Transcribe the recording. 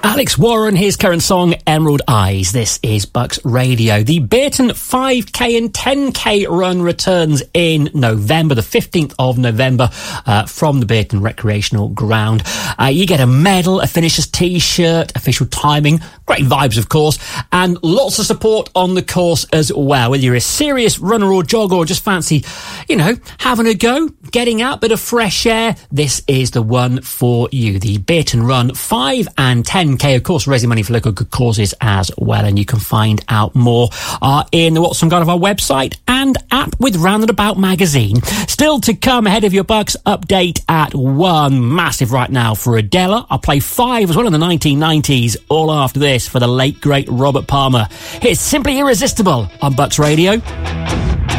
Alex Warren, his current song, Emerald Eyes. This is Bucks Radio. The Bearton 5K and 10K run returns in November, the 15th of November, from the Bearton Recreational Ground. You get a medal, a finisher's T-shirt, official timing, great vibes, of course, and lots of support on the course as well. Whether you're a serious runner or jogger or just fancy, having a go, getting out, bit of fresh air, this is the one for you. The Bearton Run 5 and 10K, of course, raising money for local good causes as well. And you can find out more in the What's Some Guide of our website and app with Roundabout magazine. Still to come ahead of your Bucks update at 1. Massive right now for Adela. I'll play 5 as well in the 1990s, all after this for the late, great Robert Palmer. It's Simply Irresistible on Bucks Radio.